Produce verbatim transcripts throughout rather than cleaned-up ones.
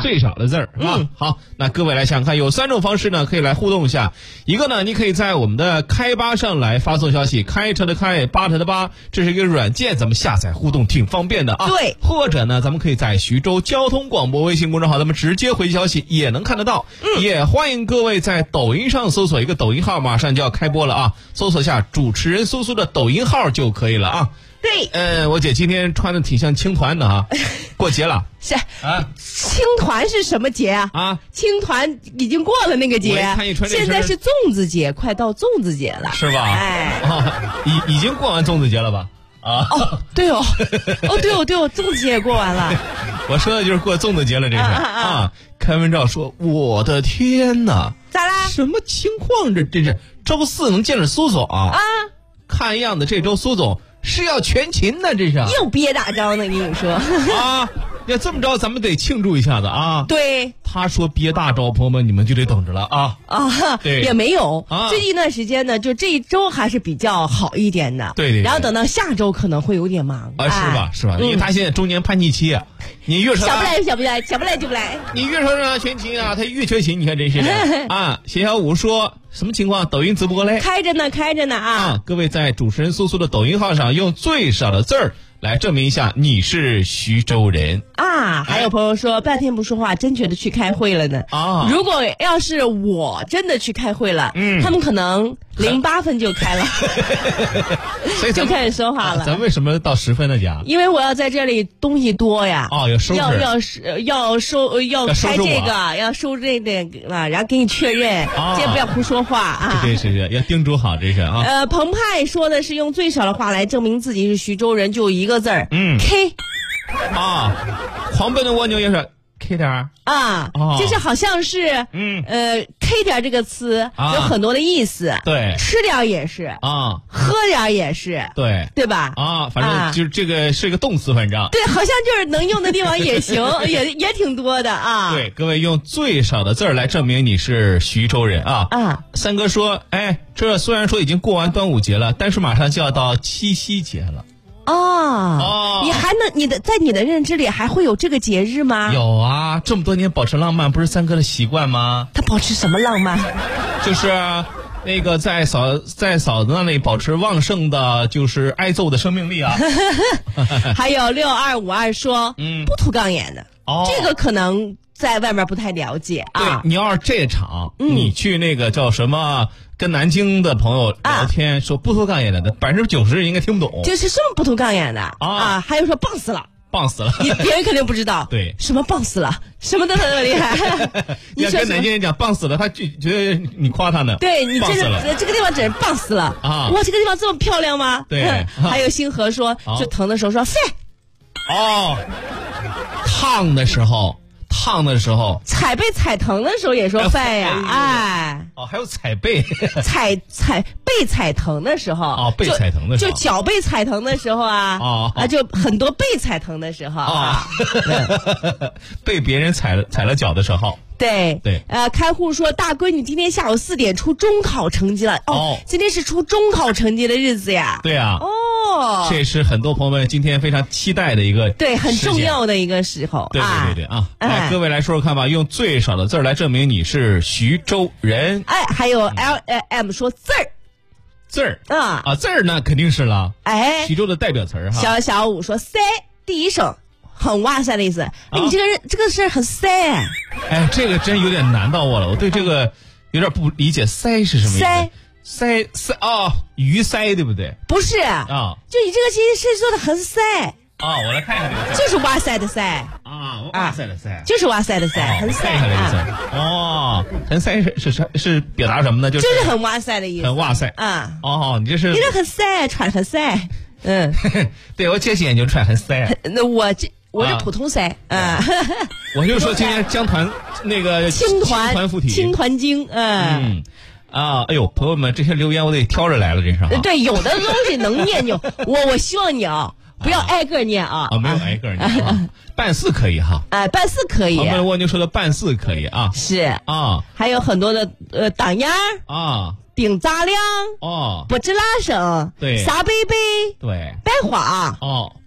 最少的字儿啊。嗯、好，那各位来想想看，有三种方式呢，可以来互动一下。一个呢，你可以在我们的开吧上来发送消息，开车的开，巴特的巴，这是一个软件，咱们下载互动挺方便的啊。 对。 或者呢，咱们可以在徐州交通广播微信公众号，咱们直接回消息也能看得到。嗯。也欢迎各位在抖音上搜索一个抖音号，马上就要开播了啊，搜索下主持人苏苏的抖音号就可以了啊。 对， 嗯，我姐今天穿的挺像青团的啊，过节了。 是啊，青团是什么节啊？啊，青团已经过了那个节，现在是粽子节，快到粽子节了， 是吧？ 哎， 啊、已已经过完粽子节了吧？啊， 哦，对哦，哦对哦对哦，粽子节也过完了。 我说的就是过粽子节了，这是啊, 啊, 啊。开文照说：“我的天哪， 咋啦？ 什么情况？这这是周四能见着苏总啊？啊，看样子这周苏总。”是要全勤呢，这是又憋大招呢，跟你说啊！要这么着，咱们得庆祝一下子啊！ 对， 他说憋大招，朋友们你们就得等着了啊！ 啊， 对， 也没有啊。 最近一段时间呢，就这一周还是比较好一点的， 对对。 然后等到下周可能会有点忙啊，是吧？是吧？因为他现在中年叛逆期啊，你越说想不来想不来，想不来就不来。 你越说让他全勤啊，他越缺勤，你看真是的啊！谢小五说。什么情况？抖音直播嘞？ 开着呢，开着呢啊！ 啊，各位在主持人苏苏的抖音号上用最少的字儿来证明一下你是徐州人啊！还有朋友说、哎、半天不说话，真觉得去开会了呢啊！如果要是我真的去开会了，嗯，他们可能零八分就开了， 所以就开始说话了。 啊、咱为什么到十分呢？家？ 因为我要在这里东西多呀！ 哦，要收拾， 要要要收要开这个，要收这个啊，然后给你确认，今天不要胡说话啊！ 对是是，要叮嘱好，这是啊。 呃，澎湃说的是用最少的话来证明自己是徐州人，就一个字儿， 嗯 ，K。 啊，狂奔的蜗牛也是 K 点儿啊，哦、就是好像是，嗯，呃 ，K 点这个词、啊、有很多的意思， 对， 吃点也是啊，喝点也是， 对， 对吧？ 啊，反正就是这个是个动词，反正对，好像就是能用的地方也行，也也挺多的啊。 对，各位用最少的字儿来证明你是徐州人啊。啊，三哥说，哎，这虽然说已经过完端午节了，但是马上就要到七夕节了。 哦，哦，你还能你的在你的认知里还会有这个节日吗？ 有啊，这么多年保持浪漫不是三哥的习惯吗？ 他保持什么浪漫？ 就是那个在嫂在嫂子那里保持旺盛的，就是挨揍的生命力啊。 还有六二五二说，嗯，不涂钢眼的，哦，这个可能在外面不太了解啊。 对，你要是这场，嗯、你去那个叫什么？跟南京的朋友聊天、啊、说不涂钢眼的，百分之九十应该听不懂。 就是什么不涂钢眼的 啊, 啊？还有说棒死了， 棒死了， 你别人肯定不知道。 对， 什么棒死了，什么都那么厉害。 你要跟南京人讲棒死了，他就觉得你夸他呢。 对你这个这个地方真是棒死了啊！哇，这个地方这么漂亮吗？ 对。啊、 还有星河说，就疼的时候说废。 哦，烫的时候。烫的时候， 踩背踩疼的时候也说废呀，哎， 哦，还有踩背， 踩踩背踩疼的时候， 哦，背踩疼的时候， 就脚背踩疼的时候啊，哦啊，就很多背踩疼的时候啊， 被别人踩了踩了脚的时候， 对对， 呃，开户说大闺女今天下午四点出中考成绩了，哦，今天是出中考成绩的日子呀， 对呀， 哦。 这是很多朋友们今天非常期待的一个对很重要的一个时候， 对对对对啊！来、哎，各位来说说看吧，用最少的字儿来证明你是徐州人。 哎，还有 L M 说字儿， 字儿啊啊字儿那肯定是了， 哎， 徐州的代表词儿哈。 小小五说塞第一声，很哇塞的意思。哎、啊，你这个人这个是很塞。 哎，这个真有点难到我了，我对这个有点不理解，塞是什么意思？ 塞。 塞塞啊，鱼塞对不对？ 不是啊，就你这个其实是做的很塞啊。我来看一下这个， 就是哇塞的塞啊，哇塞的塞， 就是哇塞的塞， 哦、 很塞啊。哦，很塞是是是是表达什么呢？就是就是很哇塞的意思， 很哇塞啊。 哦，你这是你这很塞，穿很塞，嗯， 对我姐姐就穿很塞， 那我这。我是普通塞啊， 我就说今天江团那个青团团附体， 青团精， 嗯啊，哎呦，朋友们，这些留言我得挑着来了，这是。 对，有的东西能念就我我希望你啊，不要挨个念啊。 啊，没有挨个念啊，半四可以哈。 哎，半四可以。 我们蜗牛说的半四可以啊。 是啊， 还有很多的呃党样啊， 顶杂亮哦， 不吱拉声， 对， 撒贝贝， 对， 白花哦。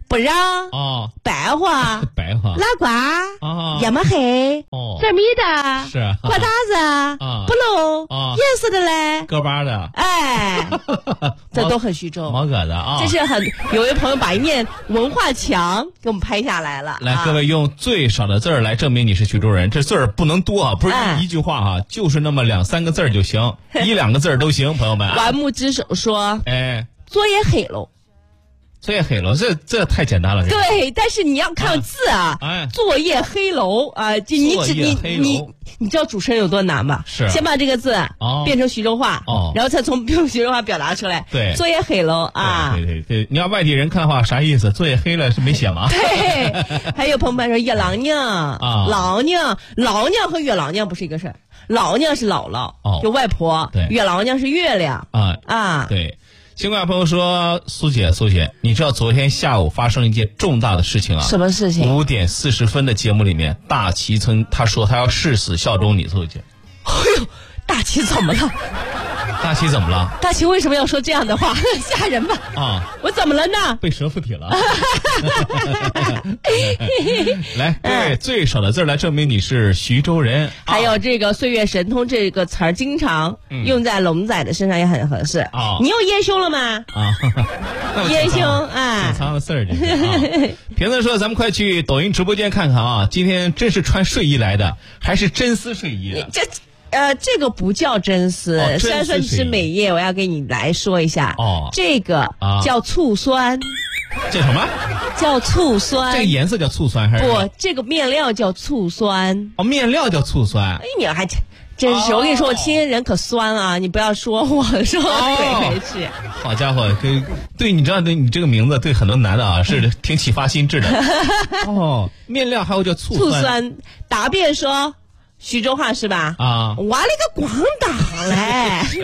不让哦， 白花白花拉瓜哦， 亚麻黑哦， 这米的是瓜达子啊， 不漏啊， 颜色的嘞， 戈巴的， 哎，这都很徐州， 毛葛的啊。 这是很有位朋友把一面文化墙给我们拍下来了。 来， 啊、 各位用最少的字儿来证明你是徐州人，这字儿不能多啊，不是一句话啊，哎、就是那么两三个字儿就行，一两个字儿都行，朋友们。 玩木之手说， 哎， 作业黑喽。 作业黑楼，这这太简单了。 对，但是你要看字啊， 哎， 作业黑楼啊，就你只你你你知道主持人有多难吗？ 是， 先把这个字哦变成徐州话， 哦， 然后再从用徐州话表达出来。 对， 作业黑楼啊， 对对对，你要外地人看的话，啥意思？作业黑了是没写吗？ 对，还有朋友们说月老娘啊，老娘老娘和月老娘不是一个事儿，老娘是姥姥， 哦， 就外婆， 对， 月老娘是月亮啊啊， 对。新冠朋友说：“苏姐，苏姐，你知道昨天下午发生一件重大的事情啊？ 什么事情？ 五点四十分的节目里面，大齐曾他说他要誓死效忠你，苏姐。 哎呦，大齐怎么了？ 大齐怎么了？ 大齐为什么要说这样的话？吓人吧？ 啊， 我怎么了呢？ 被蛇附体了。来，各位，最少的字来证明你是徐州人。 还有这个“岁月神通”这个词儿，经常用在龙仔的身上也很合适。 啊， 你有烟胸了吗？ 啊， 烟胸啊， 隐藏的事儿。瓶子说：“咱们快去抖音直播间看看啊！今天真是穿睡衣来的，还是真丝睡衣的。” 这。呃，这个不叫真丝， 哦、 虽然说你是美业，我要给你来说一下。 哦， 这个叫醋酸。 叫什么？ 叫醋酸。 这个颜色叫醋酸还是？ 不，这个面料叫醋酸。 哦，面料叫醋酸。 哎，你还真是，哦、我跟你说，我亲人可酸啊！你不要说我说鬼回去。 哦、好家伙，对对，你知道，对你这个名字对很多男的啊是挺启发心智的。哦，面料还有叫醋酸。 醋酸，答辩说。徐州话是吧？ 啊， 我勒个广大嘞！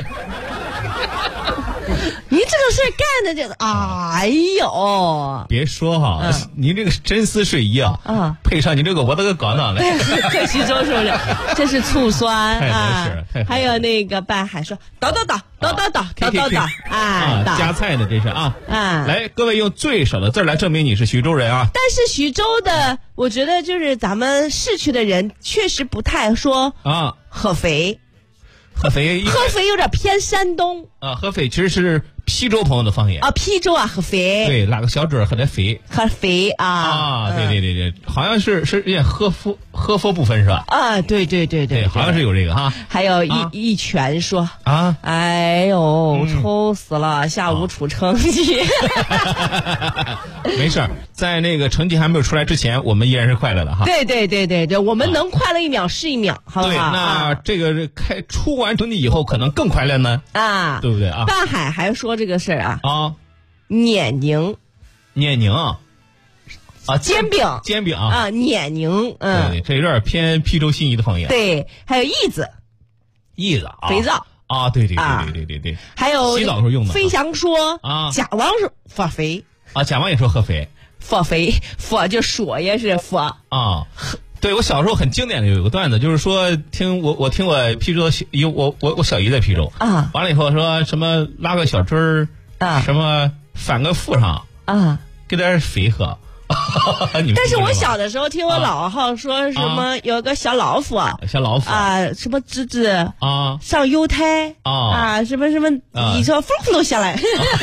你这个事儿干的这个，哎呦！ 别说哈，嗯、您这个真丝睡衣啊， 啊， 配上你这个我的个广大嘞， 徐州是不是？这是醋酸啊， 还有那个半海说叨叨叨叨叨叨叨叨叨啊，夹菜的这是啊啊！ 来，各位用最少的字来证明你是徐州人啊！ 但是徐州的，我觉得就是咱们市区的人确实不太说啊， 合肥。 合肥， 合肥有点偏山东啊。合肥其实是邳州朋友的方言啊，邳州啊，合肥。 对，拉个小嘴和那肥。 合肥啊啊，对对对对，好像是是也合夫合佛不分是吧？ 啊，对对对对， 好像是有这个哈。 还有一一拳说啊， 哎呦，愁死了，下午出成绩。 没事儿，在那个成绩还没有出来之前，我们依然是快乐的哈。 对对对对对，我们能快乐一秒是一秒，好不好？ 对，那这个开出完成绩以后，可能更快乐呢啊， 对不对啊？ 大海还说这个事儿啊啊， 碾宁， 碾宁啊， 煎饼， 煎饼啊， 啊，碾宁，嗯， 对，这有点偏邳州新余的方言。 对，还有羿子， 羿子啊， 肥皂啊，对对对对对对对， 还有洗澡时候用的。 飞翔说啊， 贾王是发肥啊，贾王也说合肥， 发肥，发就说也是发啊。对，我小时候很经典的有一个段子，就是说听我我听我邳州有我我我小姨在邳州啊， 完了以后说什么拉个小针儿啊， 什么反个腹上啊， 给点肥喝。 但是我小的时候听我姥姥说什么有个小老虎， 小老虎啊，什么侄子啊上油胎啊啊，什么什么一车风都下来，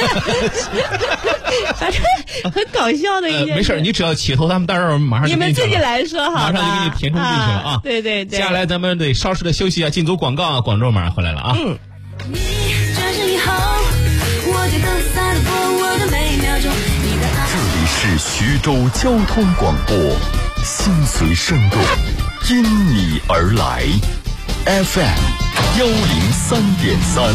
反正很搞笑的一件。 没事，你只要起头，他们到时候马上你们自己来说好， 马上就给你填充进去了啊。 对对对。 接下来咱们得稍事的休息啊，进组广告，广州马上回来了啊。 嗯。 你转身以后，我就等撒播我的每秒钟。 这里是徐州交通广播，心随声动，因你而来 ，F M 幺零三点三。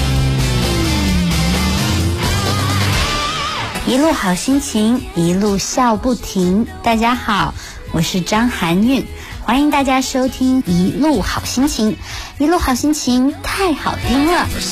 一路好心情，一路笑不停。大家好，我是张含韵，欢迎大家收听《一路好心情》。一路好心情太好听了。